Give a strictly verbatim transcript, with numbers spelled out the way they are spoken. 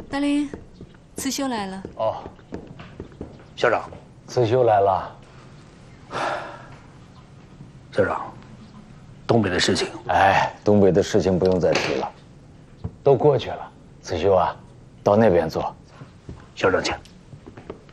大林，慈修来了。 哦，校长， 慈修来了。 校长，东北的事情， 哎，东北的事情不用再提了，都过去了。慈修啊，到那边坐。 校长请。